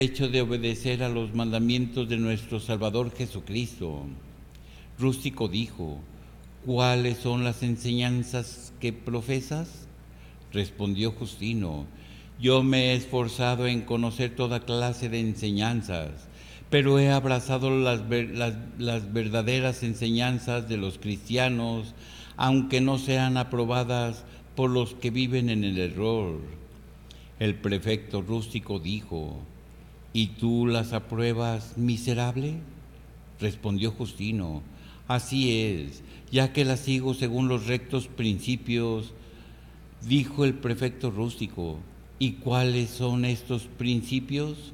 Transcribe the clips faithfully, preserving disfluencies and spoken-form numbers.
hecho de obedecer a los mandamientos de nuestro Salvador Jesucristo. Rústico dijo: ¿cuáles son las enseñanzas que profesas? Respondió Justino: yo me he esforzado en conocer toda clase de enseñanzas, pero he abrazado las, ver, las, las verdaderas enseñanzas de los cristianos, aunque no sean aprobadas por los que viven en el error. El prefecto Rústico dijo: ¿y tú las apruebas, miserable? Respondió Justino: así es, ya que las sigo según los rectos principios. Dijo el prefecto Rústico: ¿y cuáles son estos principios?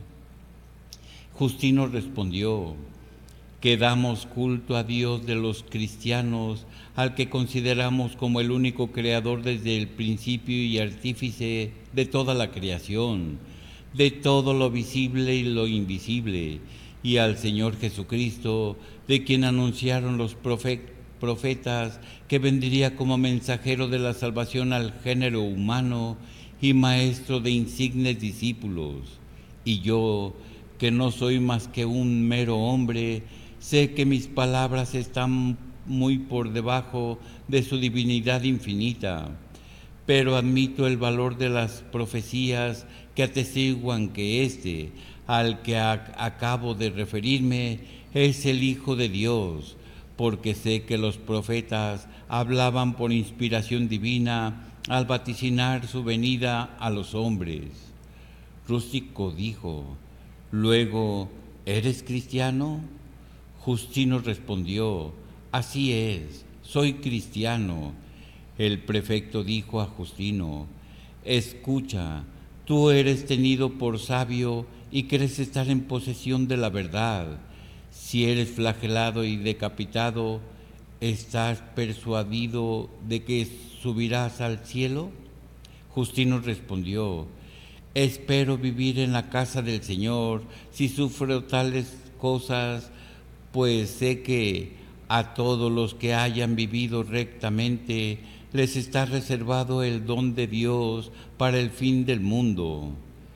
Justino respondió: que damos culto a Dios de los cristianos, al que consideramos como el único creador desde el principio y artífice de toda la creación, de todo lo visible y lo invisible, y al Señor Jesucristo, de quien anunciaron los profetas que vendría como mensajero de la salvación al género humano y maestro de insignes discípulos. Y yo, que no soy más que un mero hombre, sé que mis palabras están muy por debajo de su divinidad infinita, pero admito el valor de las profecías que atestiguan que éste, al que acabo de referirme, es el Hijo de Dios, porque sé que los profetas hablaban por inspiración divina al vaticinar su venida a los hombres. Rústico dijo: luego, ¿eres cristiano? Justino respondió: así es, soy cristiano. El prefecto dijo a Justino: escucha, tú eres tenido por sabio y crees estar en posesión de la verdad. Si eres flagelado y decapitado, ¿estás persuadido de que subirás al cielo? Justino respondió: espero vivir en la casa del Señor si sufro tales cosas, pues sé que a todos los que hayan vivido rectamente les está reservado el don de Dios para el fin del mundo.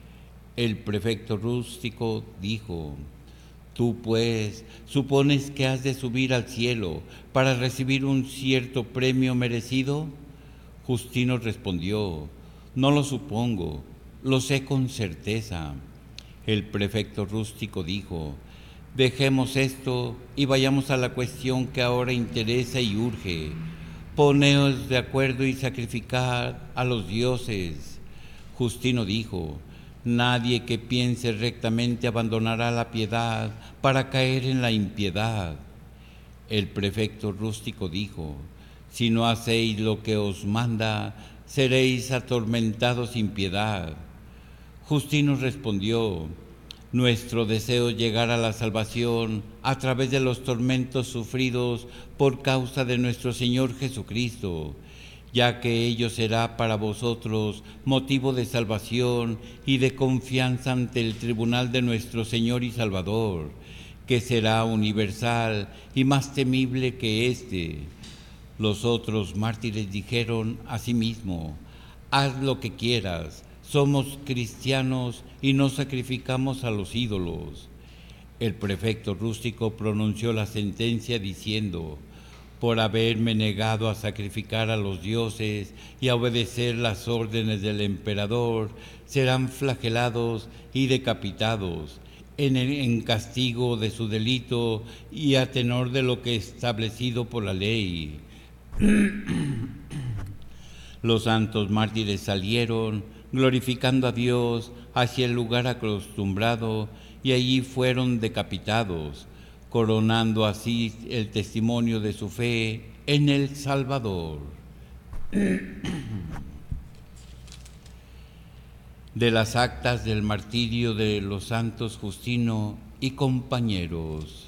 El prefecto Rústico dijo: tú pues supones que has de subir al cielo para recibir un cierto premio merecido. Justino respondió: no lo supongo, lo sé con certeza. El prefecto Rústico dijo: dejemos esto y vayamos a la cuestión que ahora interesa y urge. Poneos de acuerdo y sacrificad a los dioses. Justino dijo: nadie que piense rectamente abandonará la piedad para caer en la impiedad. El prefecto Rústico dijo: si no hacéis lo que os manda, seréis atormentados sin piedad. Justino respondió: nuestro deseo es llegar a la salvación a través de los tormentos sufridos por causa de nuestro Señor Jesucristo, ya que ello será para vosotros motivo de salvación y de confianza ante el tribunal de nuestro Señor y Salvador, que será universal y más temible que éste. Los otros mártires dijeron asimismo: haz lo que quieras, somos cristianos y no sacrificamos a los ídolos. El prefecto Rústico pronunció la sentencia diciendo: por haberme negado a sacrificar a los dioses y a obedecer las órdenes del emperador, serán flagelados y decapitados en, el, en castigo de su delito y a tenor de lo que es establecido por la ley. Los santos mártires salieron, glorificando a Dios, hacia el lugar acostumbrado, y allí fueron decapitados, coronando así el testimonio de su fe en el Salvador. De las actas del martirio de los santos Justino y compañeros.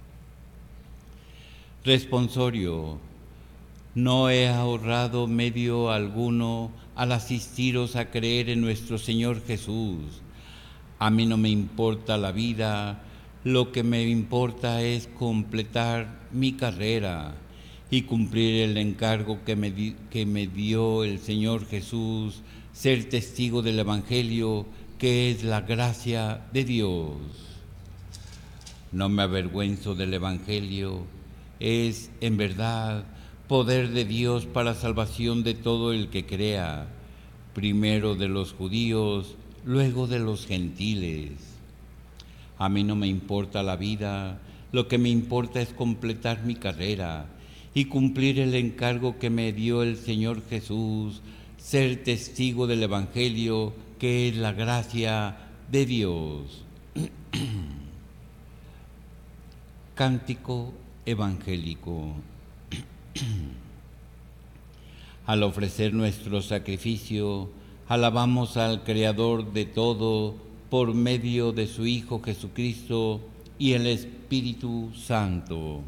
Responsorio: no he ahorrado medio alguno al asistiros a creer en nuestro Señor Jesús. A mí no me importa la vida, lo que me importa es completar mi carrera y cumplir el encargo que me, di, que me dio el Señor Jesús, ser testigo del Evangelio que es la gracia de Dios. No me avergüenzo del Evangelio, es en verdad poder de Dios para salvación de todo el que crea, primero de los judíos, luego de los gentiles. A mí no me importa la vida, lo que me importa es completar mi carrera y cumplir el encargo que me dio el Señor Jesús, ser testigo del Evangelio, que es la gracia de Dios. Cántico evangélico. Al ofrecer nuestro sacrificio, alabamos al Creador de todo por medio de su Hijo Jesucristo y el Espíritu Santo.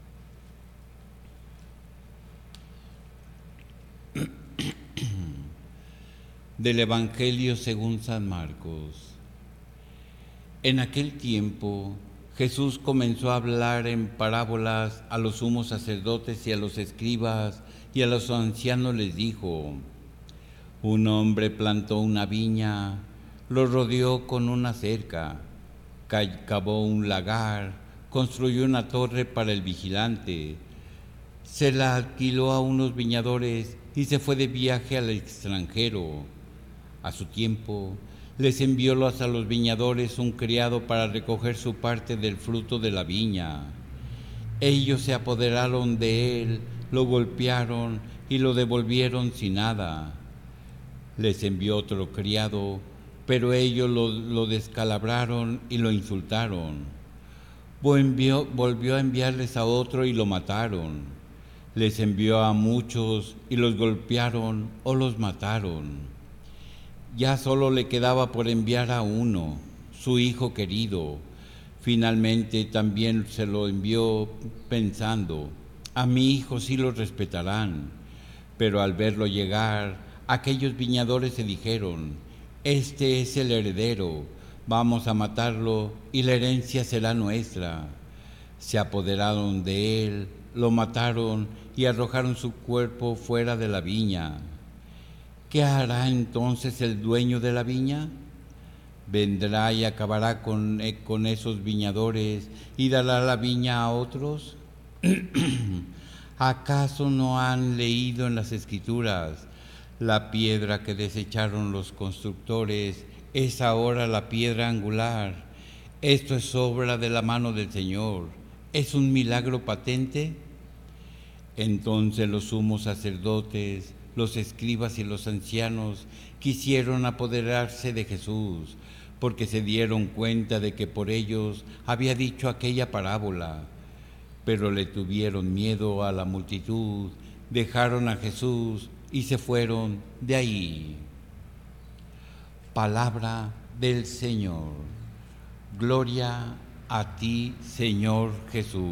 Del Evangelio según San Marcos. En aquel tiempo, Jesús comenzó a hablar en parábolas a los sumos sacerdotes y a los escribas, y a los ancianos les dijo: un hombre plantó una viña, lo rodeó con una cerca, cavó un lagar, construyó una torre para el vigilante, se la alquiló a unos viñadores y se fue de viaje al extranjero. A su tiempo, les envió a los viñadores un criado para recoger su parte del fruto de la viña. Ellos se apoderaron de él, lo golpearon y lo devolvieron sin nada. Les envió otro criado, pero ellos lo, lo descalabraron y lo insultaron. Volvió, volvió a enviarles a otro y lo mataron. Les envió a muchos y los golpearon o los mataron. Ya solo le quedaba por enviar a uno, su hijo querido. Finalmente también se lo envió pensando: a mi hijo sí lo respetarán. Pero al verlo llegar, aquellos viñadores se dijeron: este es el heredero, vamos a matarlo y la herencia será nuestra. Se apoderaron de él, lo mataron y arrojaron su cuerpo fuera de la viña. ¿Qué hará entonces el dueño de la viña? ¿Vendrá y acabará con, eh, con esos viñadores y dará la viña a otros? ¿Acaso no han leído en las Escrituras: la piedra que desecharon los constructores es ahora la piedra angular? Esto es obra de la mano del Señor. ¿Es un milagro patente? Entonces los sumos sacerdotes, los escribas y los ancianos quisieron apoderarse de Jesús, porque se dieron cuenta de que por ellos había dicho aquella parábola. Pero le tuvieron miedo a la multitud, dejaron a Jesús y se fueron de ahí. Palabra del Señor. Gloria a ti, Señor Jesús.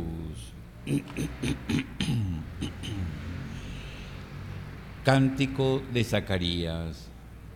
Cántico de Zacarías.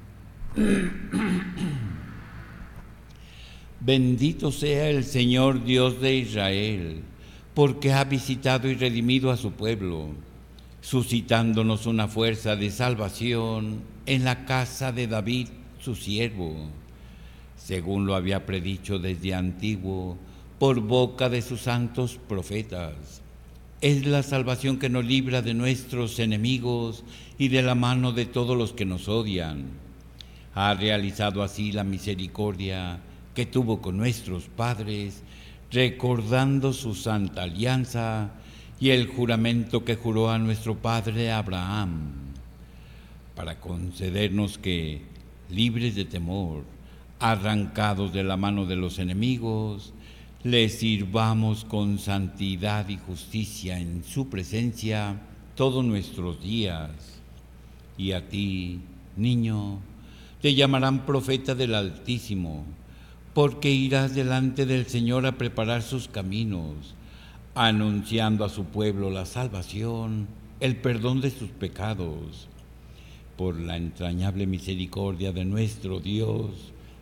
Bendito sea el Señor Dios de Israel, porque ha visitado y redimido a su pueblo, suscitándonos una fuerza de salvación en la casa de David, su siervo, según lo había predicho desde antiguo por boca de sus santos profetas. Es la salvación que nos libra de nuestros enemigos y de la mano de todos los que nos odian. Ha realizado así la misericordia que tuvo con nuestros padres, recordando su santa alianza y el juramento que juró a nuestro padre Abraham, para concedernos que, libres de temor, arrancados de la mano de los enemigos, le sirvamos con santidad y justicia en su presencia todos nuestros días. Y a ti, niño, te llamarán profeta del Altísimo, porque irás delante del Señor a preparar sus caminos, anunciando a su pueblo la salvación, el perdón de sus pecados. Por la entrañable misericordia de nuestro Dios,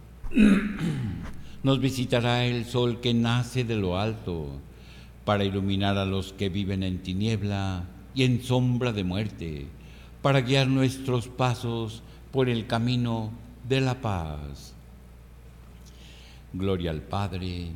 nos visitará el sol que nace de lo alto, para iluminar a los que viven en tiniebla y en sombra de muerte, para guiar nuestros pasos por el camino de la paz. Gloria al Padre,